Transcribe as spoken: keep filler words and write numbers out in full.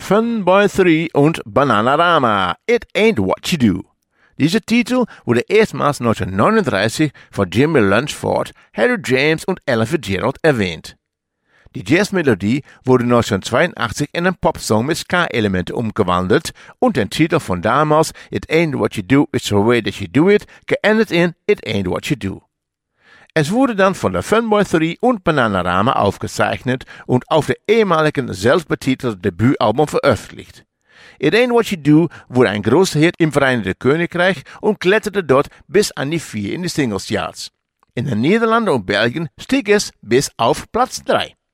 Funboy drei und Bananarama, It Ain't What You Do. Dieser Titel wurde erstmals neunzehnhundertneununddreißig von Jimmy Lunceford, Harry James und Ella Fitzgerald erwähnt. Die Jazzmelodie wurde neunzehnhundertzweiundachtzig in einen Popsong mit Ska-Elementen umgewandelt und der Titel von damals, It Ain't What You Do, It's the Way That You Do It, geändert in It Ain't What You Do. Es wurde dann von der Funboy drei und Bananarama aufgezeichnet und auf dem ehemaligen selbstbetitelten Debütalbum veröffentlicht. It Ain't What You Do wurde ein großer Hit im Vereinigten Königreich und kletterte dort bis an die vier in die Singles Charts. In den Niederlanden und Belgien stieg es bis auf Platz drei.